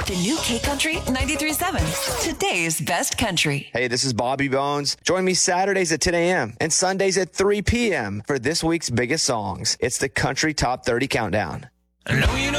The new K-Country 93.7. Today's best country. Hey, this is Bobby Bones. Join me Saturdays at 10 a.m. and Sundays at 3 p.m. for this week's biggest songs. It's the Country Top 30 Countdown. I know you know